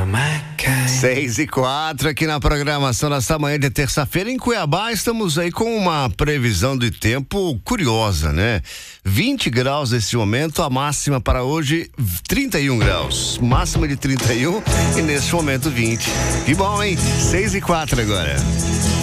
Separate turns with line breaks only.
6:04 aqui na programação desta manhã de terça-feira em Cuiabá. Estamos aí com uma previsão de tempo curiosa, né? 20 graus neste momento, a máxima para hoje 31 graus, máxima de 31 e neste momento 20. Que bom, hein? 6:04 agora.